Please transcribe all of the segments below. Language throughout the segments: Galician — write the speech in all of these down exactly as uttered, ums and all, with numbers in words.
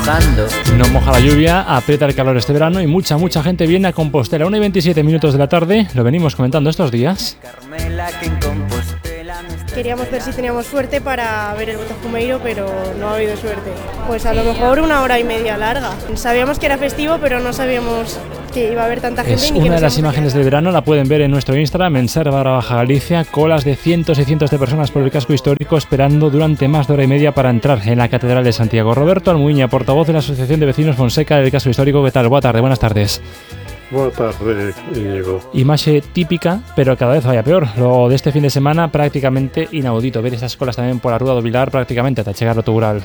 mojando. No moja la lluvia, aprieta el calor este verano y mucha, mucha gente viene a Compostela. una y veintisiete minutos de la tarde, lo venimos comentando estos días. Queríamos ver si teníamos suerte para ver el Botafumeiro, pero no ha habido suerte. Pues a lo mejor una hora y media larga. Sabíamos que era festivo, pero no sabíamos que iba a haber tanta gente. Es ni una que de las imágenes del verano, la pueden ver en nuestro Instagram, en Ser barra Baja Galicia, colas de cientos y cientos de personas por el casco histórico esperando durante más de hora y media para entrar en la Catedral de Santiago. Roberto Almuiña, portavoz de la Asociación de Vecinos Fonseca del casco histórico, ¿qué tal? Boa tarde, buenas tardes. Boa tarde, Íñigo. Imaxe típica, pero cada vez vaya peor. Lo de este fin de semana prácticamente inaudito. Ver esas colas tamén pola Rúa do Vilar prácticamente ata chegar ao Toural.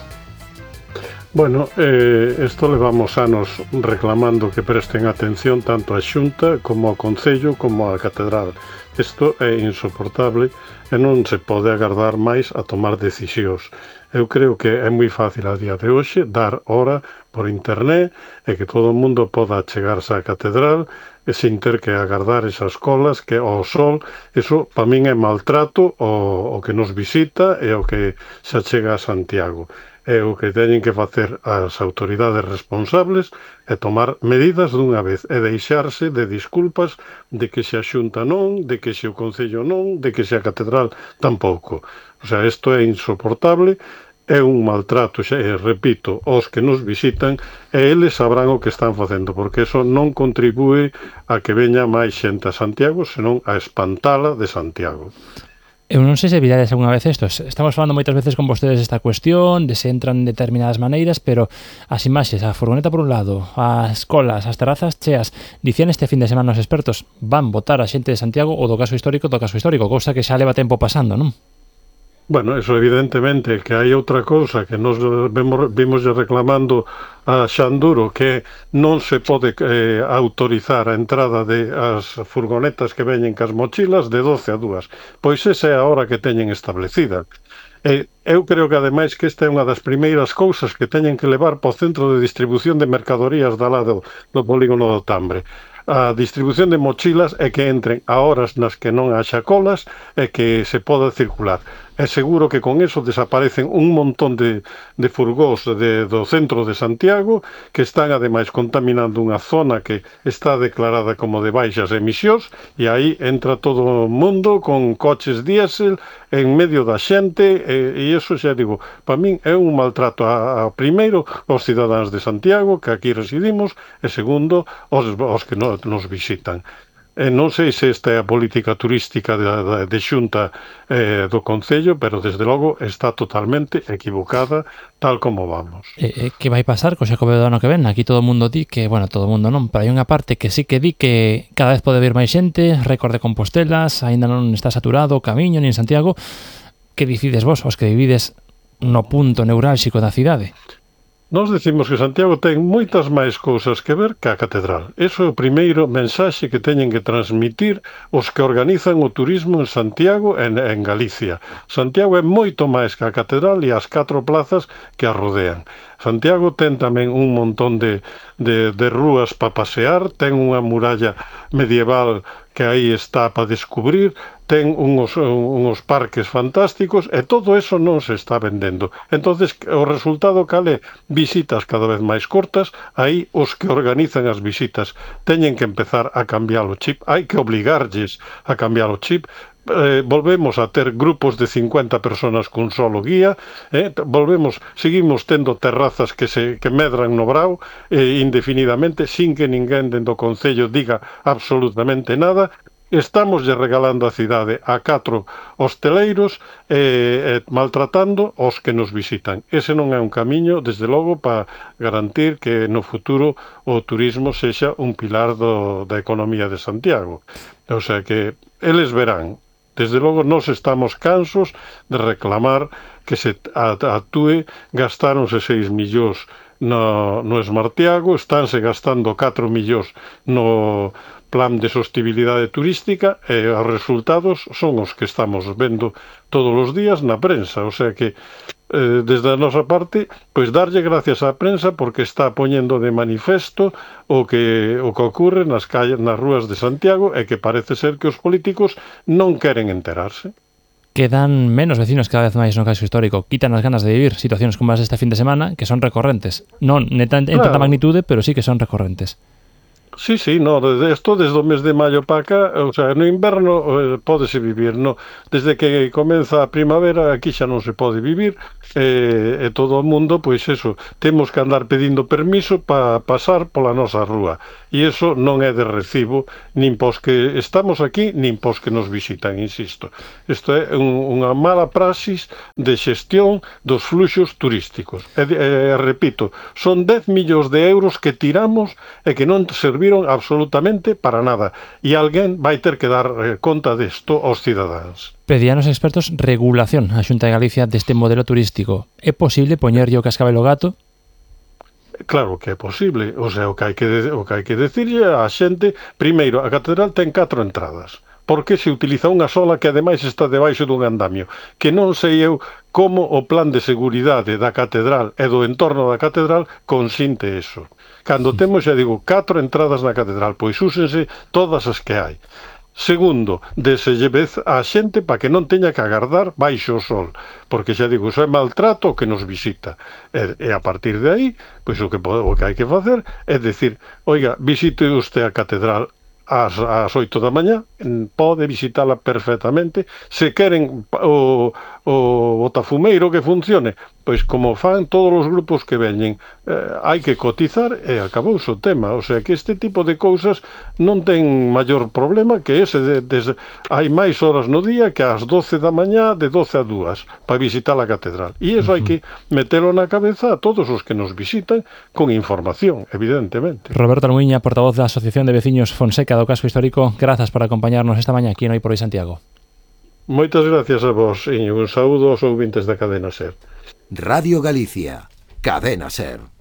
Bueno, eh, esto levamos anos reclamando que presten atención tanto a Xunta como ao Concello como á Catedral. Isto é insoportable e non se pode agardar máis a tomar decisións. Eu creo que é moi fácil a día de hoxe dar hora por internet e que todo o mundo poda chegarse á Catedral e sin ter que agardar esas colas que ao sol, eso para min é maltrato o, o que nos visita e o que se chega a Santiago. E o que teñen que facer as autoridades responsables é tomar medidas dunha vez e deixarse de disculpas de que se a Xunta non, de que se o Concello non, de que se a Catedral tampouco. O sea, isto é insoportable, é un maltrato, xa, e repito, aos que nos visitan, e eles sabrán o que están facendo, porque eso non contribúe a que veña máis xente a Santiago, senón a espantala de Santiago. Eu non sei se virades algunha vez isto. Estamos falando moitas veces con vostedes esta cuestión, de se entran de determinadas maneiras, pero as imaxes, a furgoneta por un lado, as colas, as terrazas cheas, dicían este fin de semana os expertos, van votar a xente de Santiago ou do caso histórico do caso histórico, cousa que xa leva tempo pasando, non? Bueno, eso evidentemente, que hai outra cousa que nos vemos, vimos reclamando a Xanduro, que non se pode eh, autorizar a entrada de as furgonetas que veñen cas mochilas de doce a dúas. Pois esa é a hora que teñen establecida. E eu creo que ademais que esta é unha das primeiras cousas que teñen que levar para o centro de distribución de mercadorías da lado do polígono do Tambre. A distribución de mochilas é que entren a horas nas que non haxa colas e que se poda circular. É seguro que con eso desaparecen un montón de, de furgós de, do centro de Santiago que están ademais contaminando unha zona que está declarada como de baixas emisións e aí entra todo o mundo con coches diésel en medio da xente e, e iso xa digo, para min é un maltrato a, a primeiro aos cidadáns de Santiago que aquí residimos e segundo aos, aos que no, nos visitan. E non sei se esta é a política turística de, de, de Xunta eh, do Concello, pero desde logo está totalmente equivocada tal como vamos. E, e que vai pasar co Xacobeo do ano que ven? Aquí todo o mundo di que, bueno, todo o mundo non, pero hai unha parte que sí que di que cada vez pode vir máis xente, récord de Compostelas, aínda non está saturado o camiño ni en Santiago. Que dicides vos, os que vivides no punto neurálxico da cidade? Nós decimos que Santiago ten moitas máis cousas que ver que a Catedral. Eso é o primeiro mensaxe que teñen que transmitir os que organizan o turismo en Santiago e en Galicia. Santiago é moito máis que a Catedral e as catro plazas que a rodean. Santiago ten tamén un montón de, de, de rúas para pasear, ten unha muralla medieval que aí está para descubrir, ten uns, uns parques fantásticos e todo eso non se está vendendo. Entonces, o resultado cal é? Visitas cada vez máis cortas, aí os que organizan as visitas teñen que empezar a cambiar o chip, hai que obligarlles a cambiar o chip. Eh, volvemos a ter grupos de cincuenta personas cun solo guía, eh, volvemos, seguimos tendo terrazas que se que medran no brao eh, indefinidamente, sin que ninguén dentro do Concello diga absolutamente nada. Estamos lle regalando a cidade a catro hosteleiros e eh, eh, maltratando os que nos visitan. Ese non é un camiño, desde logo, para garantir que no futuro o turismo sexa un pilar do, da economía de Santiago. O sea que eles verán. Desde logo, nós estamos cansos de reclamar que se atúe, gastáronse seis millóns no, no Esmartiago, estánse gastando catro millóns no plan de sostibilidade turística e os resultados son os que estamos vendo todos os días na prensa, o sea que eh, desde a nosa parte, pois darlle gracias á prensa porque está poñendo de manifesto o que o que ocorre nas calles, nas rúas de Santiago e que parece ser que os políticos non queren enterarse. Quedan menos vecinos cada vez máis no casco histórico. Quitan as ganas de vivir situacións como as desta fin de semana, que son recorrentes. Non en tanta Claro. magnitude, pero sí que son recorrentes. Sí, sí, no, desde esto desde o mes de maio para cá, o sea, no inverno eh, pódese vivir, no, desde que comeza a primavera aquí xa non se pode vivir, eh, e todo o mundo, pois eso, temos que andar pedindo permiso para pasar pola nosa rúa, e iso non é de recibo, nin pos que estamos aquí, nin pos que nos visitan, insisto. Isto é un, unha mala praxis de xestión dos fluxos turísticos. E, e, repito, son dez millóns de euros que tiramos e que non serviron absolutamente para nada. E alguén vai ter que dar eh, conta desto aos cidadáns. Pedían os expertos regulación a Xunta de Galicia deste modelo turístico. É posible poñerlle o cascabel ao gato? Claro que é posible. O sea, o que hai que, de, o que, hai que decirlle á xente, primeiro, a catedral ten catro entradas. Por que se utiliza unha sola que ademais está debaixo dun andamio? Que non sei eu como o plan de seguridade da catedral e do entorno da catedral consinte eso. Cando temos, xa digo, catro entradas na catedral, pois úsense todas as que hai. Segundo, deselle vez á xente para que non teña que agardar baixo o sol, porque xa digo, iso é maltrato o que nos visita. E, e a partir de aí, pois o que, o que hai que facer é decir, oiga, visite usted a catedral ás, ás oito da mañá, pode visitala perfectamente. Se queren o, o botafumeiro que funcione, pois como fan todos os grupos que veñen, eh, hai que cotizar e acabouse o tema. O sea que este tipo de cousas non ten maior problema que ese de, de, hai máis horas no día que ás doce da mañá de doce a dúas para visitar a catedral. E iso hai que metelo na cabeza a todos os que nos visitan con información, evidentemente. Roberto Almuiña, portavoz da Asociación de Veciños Fonseca do Casco Histórico, grazas por acompañarnos esta mañá aquí en Hoy por Hoy Santiago. Moitas gracias a vos e un saúdo aos ouvintes da Cadena SER. Radio Galicia, Cadena SER.